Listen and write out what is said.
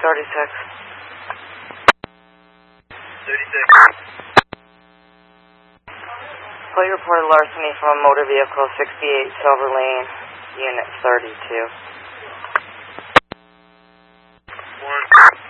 Play reported larceny from a motor vehicle, 68 Silver Lane, Unit 32.